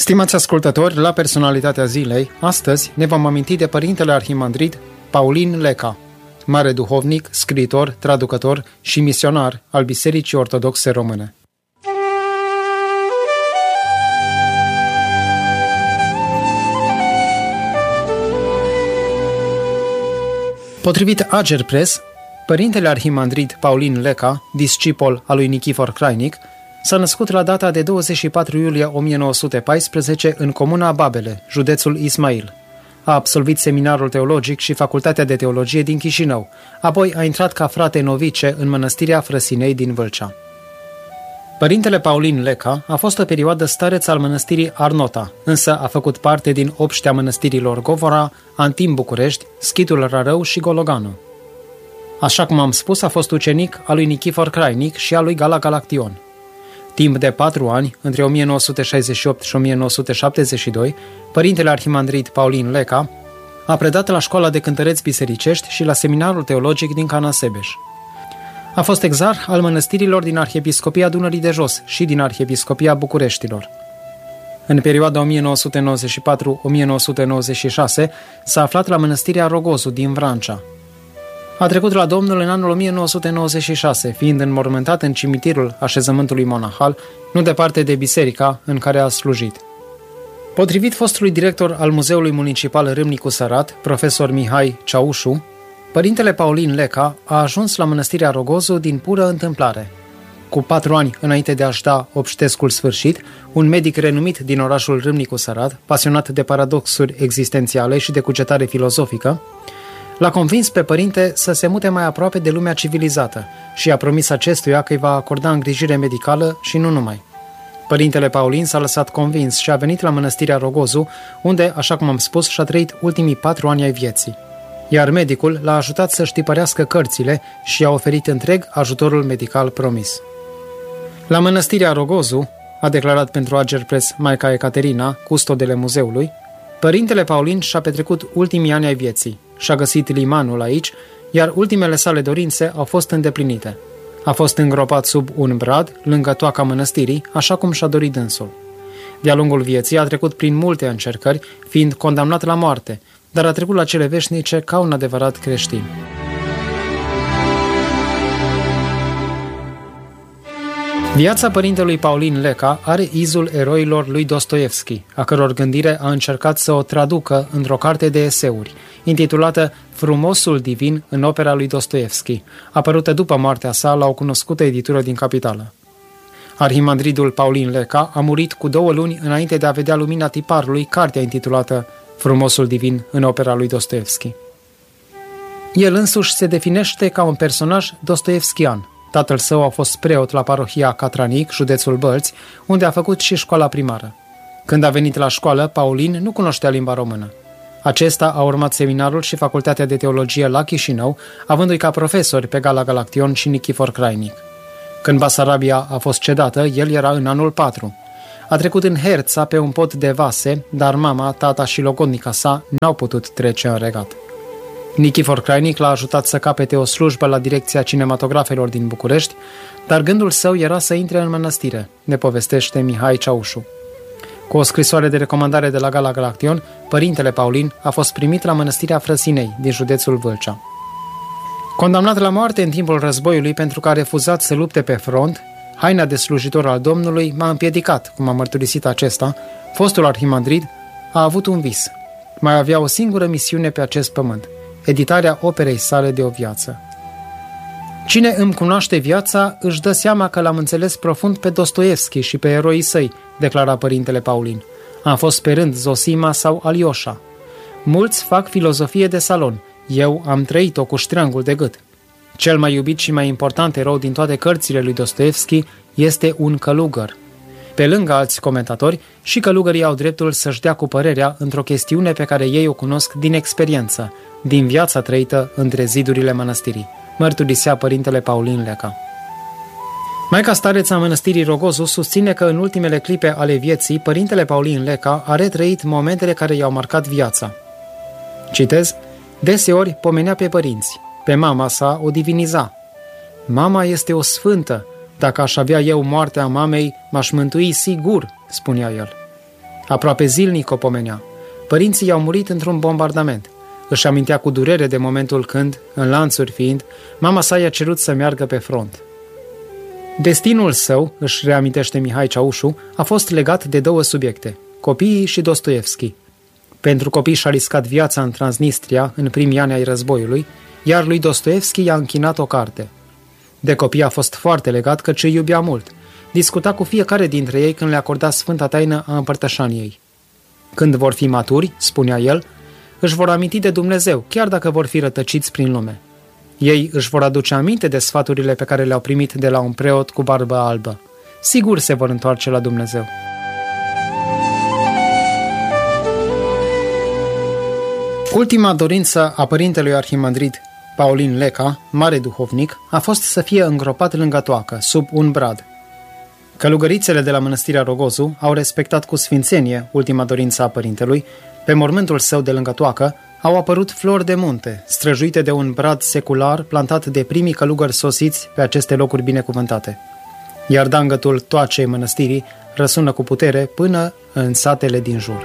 Stimați ascultători, la Personalitatea Zilei, astăzi ne vom aminti de Părintele Arhimandrit Paulin Leca, mare duhovnic, scriitor, traducător și misionar al Bisericii Ortodoxe Române. Potrivit Ager Press, Părintele Arhimandrit Paulin Leca, discipol al lui Nichifor Crainic, s-a născut la data de 24 iulie 1914 în comuna Babele, județul Ismail. A absolvit seminarul teologic și facultatea de teologie din Chișinău, apoi a intrat ca frate novice în mănăstirea Frăsinei din Vâlcea. Părintele Paulin Leca a fost o perioadă stareț al mănăstirii Arnota, însă a făcut parte din obștea mănăstirilor Govora, Antim București, Schitul Rarău și Gologanu. Așa cum am spus, a fost ucenic al lui Nichifor Crainic și al lui Gala Galaction. Timp de 4 ani, între 1968 și 1972, Părintele Arhimandrit Paulin Leca a predat la școala de cântăreți bisericești și la seminarul teologic din Canasebeș. A fost exarh al mănăstirilor din Arhiepiscopia Dunării de Jos și din Arhiepiscopia Bucureștilor. În perioada 1994-1996 s-a aflat la mănăstirea Rogozu din Vrancea. A trecut la Domnul în anul 1996, fiind înmormântat în cimitirul așezământului monahal, nu departe de biserica în care a slujit. Potrivit fostului director al Muzeului Municipal Râmnicu Sărat, profesor Mihai Ceaușu, Părintele Paulin Leca a ajuns la mănăstirea Rogozu din pură întâmplare. Cu 4 ani înainte de a-și da obștescul sfârșit, un medic renumit din orașul Râmnicu Sărat, pasionat de paradoxuri existențiale și de cugetare filozofică, l-a convins pe părinte să se mute mai aproape de lumea civilizată și a promis acestuia că îi va acorda îngrijire medicală și nu numai. Părintele Paulin s-a lăsat convins și a venit la mănăstirea Rogozu, unde, așa cum am spus, și-a trăit ultimii 4 ani ai vieții. Iar medicul l-a ajutat să-și tipărească cărțile și i-a oferit întreg ajutorul medical promis. La mănăstirea Rogozu, a declarat pentru Ager Press Maica Ecaterina, custodele muzeului, Părintele Paulin și-a petrecut ultimii ani ai vieții, și-a găsit limanul aici, iar ultimele sale dorințe au fost îndeplinite. A fost îngropat sub un brad, lângă toaca mănăstirii, așa cum și-a dorit dânsul. De-a lungul vieții a trecut prin multe încercări, fiind condamnat la moarte, dar a trecut la cele veșnice ca un adevărat creștin. Viața părintelui Paulin Leca are izul eroilor lui Dostoevski, a căror gândire a încercat să o traducă într-o carte de eseuri, intitulată Frumosul divin în opera lui Dostoevski, apărută după moartea sa la o cunoscută editură din capitală. Arhimandritul Paulin Leca a murit cu 2 luni înainte de a vedea lumina tiparului cartea intitulată Frumosul divin în opera lui Dostoevski. El însuși se definește ca un personaj dostoevskian. Tatăl său a fost preot la parohia Catranic, județul Bălți, unde a făcut și școala primară. Când a venit la școală, Paulin nu cunoștea limba română. Acesta a urmat seminarul și facultatea de teologie la Chișinău, avându-i ca profesori pe Gala Galaction și Nichifor Crainic. Când Basarabia a fost cedată, el era în anul 4. A trecut în Herța pe un pod de vase, dar mama, tata și logodnica sa n-au putut trece în regat. Nichifor Crainic l-a ajutat să capete o slujbă la direcția cinematografelor din București, dar gândul său era să intre în mănăstire, ne povestește Mihai Ceaușu. Cu o scrisoare de recomandare de la Gala Galaction, Părintele Paulin a fost primit la mănăstirea Frăsinei, din județul Vâlcea. Condamnat la moarte în timpul războiului pentru că a refuzat să lupte pe front, haina de slujitor al Domnului m-a împiedicat, cum a mărturisit acesta, fostul arhimandrit a avut un vis. Mai avea o singură misiune pe acest pământ: editarea operei sale de o viață. Cine îmi cunoaște viața își dă seama că l-am înțeles profund pe Dostoevski și pe eroii săi, declara Părintele Paulin. Am fost pe rând Zosima sau Alioșa. Mulți fac filozofie de salon. Eu am trăit-o cu ștreangul de gât. Cel mai iubit și mai important erou din toate cărțile lui Dostoevski este un călugăr. Pe lângă alți comentatori, și călugării au dreptul să-și dea cu părerea într-o chestiune pe care ei o cunosc din experiență, din viața trăită între zidurile mănăstirii, mărturisea Părintele Paulin Leca. Maica stareță a mănăstirii Rogozu susține că în ultimele clipe ale vieții, Părintele Paulin Leca a retrăit momentele care i-au marcat viața. Citez: deseori pomenea pe părinți, pe mama sa o diviniza. Mama este o sfântă, dacă aș avea eu moartea mamei, m-aș mântui sigur, spunea el. Aproape zilnic o pomenea. Părinții i-au murit într-un bombardament. Își amintea cu durere de momentul când, în lanțuri fiind, mama sa i-a cerut să meargă pe front. Destinul său, își reamintește Mihai Ceaușu, a fost legat de două subiecte, copiii și Dostoevski. Pentru copii și-a riscat viața în Transnistria în primii ani ai războiului, iar lui Dostoevski i-a închinat o carte. De copii a fost foarte legat căci îi iubea mult. Discuta cu fiecare dintre ei când le acorda sfânta taină a împărtășaniei. Când vor fi maturi, spunea el, își vor aminti de Dumnezeu, chiar dacă vor fi rătăciți prin lume. Ei își vor aduce aminte de sfaturile pe care le-au primit de la un preot cu barbă albă. Sigur se vor întoarce la Dumnezeu. Ultima dorință a părintelui arhimandrit Paulin Leca, mare duhovnic, a fost să fie îngropat lângă toacă, sub un brad. Călugărițele de la mănăstirea Rogozu au respectat cu sfințenie ultima dorință a părintelui. Pe mormântul său de lângă toacă au apărut flori de munte, străjuite de un brad secular plantat de primii călugări sosiți pe aceste locuri binecuvântate. Iar dangătul toacei mănăstirii răsună cu putere până în satele din jur.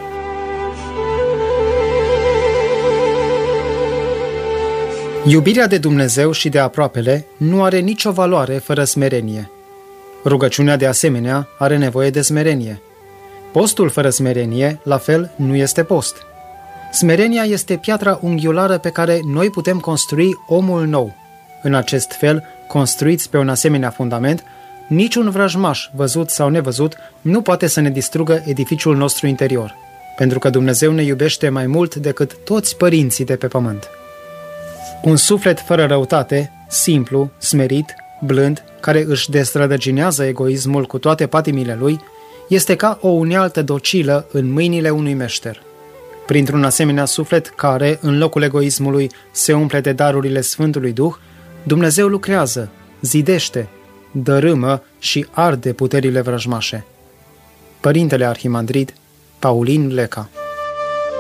Iubirea de Dumnezeu și de aproapele nu are nicio valoare fără smerenie. Rugăciunea de asemenea are nevoie de smerenie. Postul fără smerenie, la fel, nu este post. Smerenia este piatra unghiulară pe care noi putem construi omul nou. În acest fel, construiți pe un asemenea fundament, niciun vrăjmaș, văzut sau nevăzut, nu poate să ne distrugă edificiul nostru interior, pentru că Dumnezeu ne iubește mai mult decât toți părinții de pe pământ. Un suflet fără răutate, simplu, smerit, blând, care își destrădăcinează egoismul cu toate patimile lui, este ca o unealtă docilă în mâinile unui meșter. Printr-un asemenea suflet care, în locul egoismului, se umple de darurile Sfântului Duh, Dumnezeu lucrează, zidește, dărâmă și arde puterile vrăjmașe. Părintele arhimandrit Paulin Leca.